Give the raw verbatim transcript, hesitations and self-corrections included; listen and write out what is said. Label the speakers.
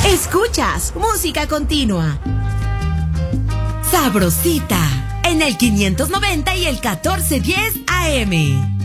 Speaker 1: Escuchas música continua. Sabrosita en el quinientos noventa y el catorce diez A M.